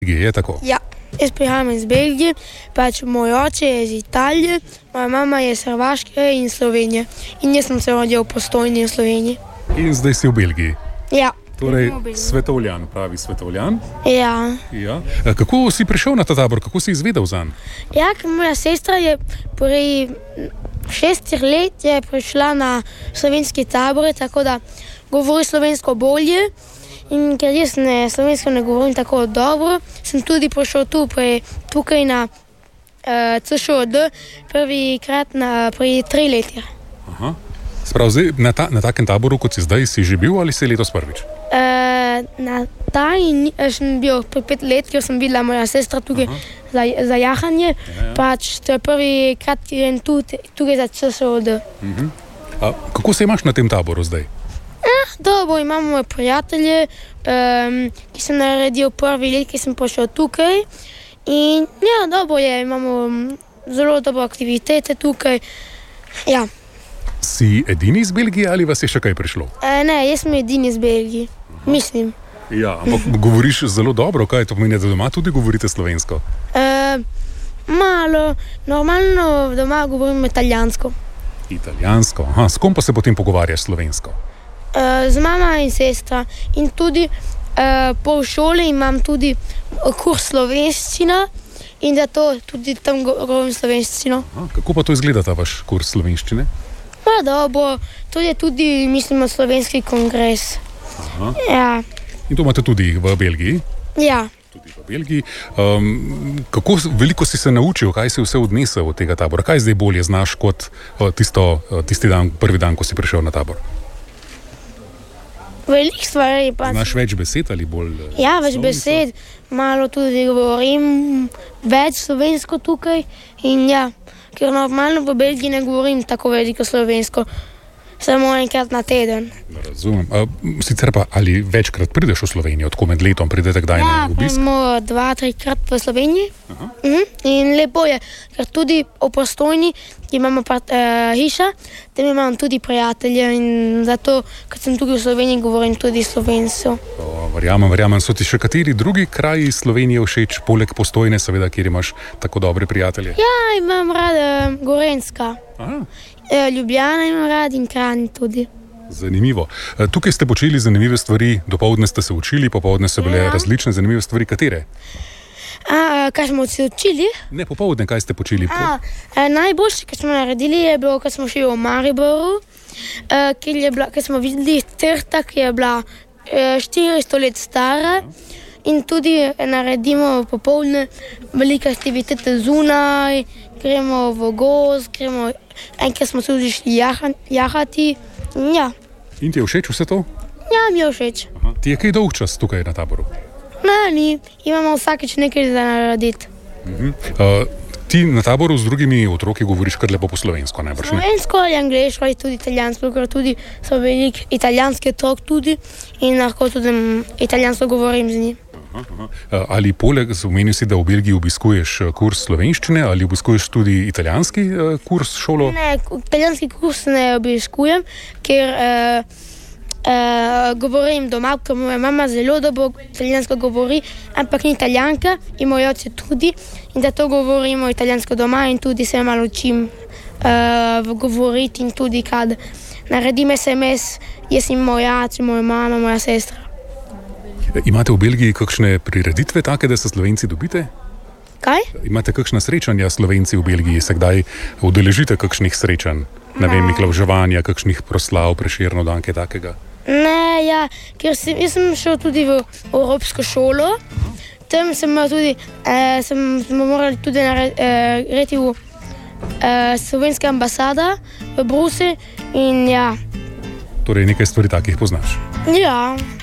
Je tako? Ja, jaz prihajam iz Belgije, pač moj oče je iz Italije, moja mama je iz Hrvaške in Slovenije. In jaz sem se rodil v Postojni v Sloveniji. In zdaj si v Belgiji? Ja. Torej, Svetovljan, pravi Svetovljan. Ja. Kako si prišel na ta tabor, kako si izvedel zanj? Ja, ker moja sestra je pri 6 let je prišla na slovenski tabor, tako da govori slovensko bolje. In ker jaz slovensko ne govorim tako dobro, sem tudi prišel tukaj na CŠOD prvikrat pri 3 letih. Aha. Sprav, zdaj, na takem taboru, kot si zdaj, si že bil ali si letos prvič? Na sem bil pri 5 let, ker sem videla moja sestra tukaj za jahanje. Pač to je prvikrat tukaj za CŠOD. Kako se imaš na tem taboru zdaj? Dobro, imamo moje prijatelje, ki sem naredil prvi let, ki sem prišel tukaj. In ja, dobro je, imamo zelo dobre aktivitete tukaj. Ja. Si edini iz Belgije ali vas je še kaj prišlo? Ne, jaz sem edini iz Belgije, mislim. Ja, ampak govoriš zelo dobro, kaj to pomeni, da doma tudi govorite slovensko? Malo, normalno doma govorim italijansko. Italijansko, aha, s kom pa se potem pogovarjaš slovensko? Z mama in sestra. In tudi po šoli imam tudi kurs slovenščina in da to tudi tam govorim slovenščino. Kako pa to izgleda, ta vaš kurs slovenščine? Dobro, to je tudi, mislim, slovenski kongres. Ja. In to imate tudi v Belgiji? Ja. Tudi v Belgiji. Kako veliko si se naučil, kaj si vse odnesel od tega tabora? Kaj zdaj bolje znaš kot tisti dan, prvi dan, ko si prišel na tabor? Veliko stvari pa... Znaš več besed ali bolj... Ja, več besed. Malo tudi govorim več slovensko tukaj. In ja, ker normalno v Belgiji ne govorim tako veliko slovensko. Samo enkrat na teden. Razumem. Sicer pa, ali večkrat prideš v Slovenijo, tako med letom pridete kdaj na obisk? Ja, 2-3 krat v Sloveniji. In lepo je, ker tudi v Postojni imamo hiša, tam imam tudi prijatelje in zato, ker sem tukaj v Sloveniji, govorim tudi slovensko. Verjamem. So ti še kateri drugi kraji Slovenije všeč, poleg Postojne, seveda, kjer imaš tako dobre prijatelje? Ja, imam rada Gorenjska. Ljubljana imam rad in Kranj tudi. Zanimivo. Tukaj ste počeli zanimive stvari, dopoldne ste se učili, popoldne so bile različne zanimive stvari. Katere? Kaj smo se učili? Ne, popoldne, kaj ste počeli? Najboljše, kaj smo naredili, je bilo, ko smo šli v Mariboru, ker smo videli trta, ki je bila 400 let stara. In tudi naredimo popoldne velike aktivitete zunaj, gremo v gozd, enkrat smo tudi šli jahati. Ja. In ti je všeč vse to? Ja, mi je všeč. Ti je kaj dolg čas tukaj na taboru? Ni, imamo vsakeč nekaj za narediti. Ti na taboru z drugimi otroki govoriš kar lepo po slovensko, najbrž ne? Slovensko ali angleško ali tudi italijansko, ker tudi so veliko italijanski otrok tudi in lahko tudi italijansko govorim z njim. Ali poleg, omenil si, da v Belgiji obiskuješ kurs slovenščine, ali obiskuješ tudi italijanski kurs šolo? Ne, italijanski kurs ne obiskujem, ker govorim doma, ker moja mama zelo dobro italijansko govori, ampak ni italijanka in moj oče tudi in zato govorimo italijansko doma in tudi se malo učim govoriti in tudi kad naredim SMS, jaz in moj oče, moja mama, moja sestra. Imate v Belgiji kakšne prireditve take, da se Slovenci dobite? Kaj? Imate kakšna srečanja Slovenci v Belgiji? Se kdaj udeležite kakšnih srečanj? Ne vem, miklavževanja, kakšnih proslav, Prešernov dan, kaj takega? Ne, ja, ker jaz sem šel tudi v Evropsko šolo. Tam smo morali tudi narediti v slovenska ambasada v Bruslju in ja. Torej nekaj stvari takih poznaš? Ja.